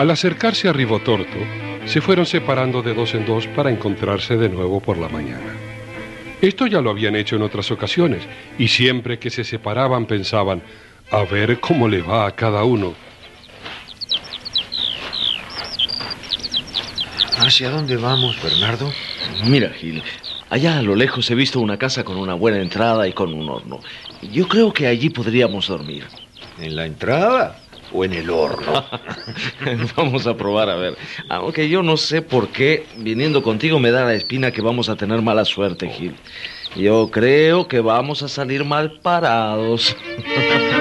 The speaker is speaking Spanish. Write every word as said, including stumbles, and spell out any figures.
Al acercarse a Ribotorto, se fueron separando de dos en dos para encontrarse de nuevo por la mañana. Esto ya lo habían hecho en otras ocasiones, y siempre que se separaban pensaban, a ver cómo le va a cada uno. ¿Hacia dónde vamos, Bernardo? Mira, Gil, allá a lo lejos he visto una casa con una buena entrada y con un horno. Yo creo que allí podríamos dormir. ¿En la entrada o en el horno? Vamos a probar, a ver. Aunque yo no sé por qué, viniendo contigo me da la espina que vamos a tener mala suerte, Gil. Yo creo que vamos a salir mal parados.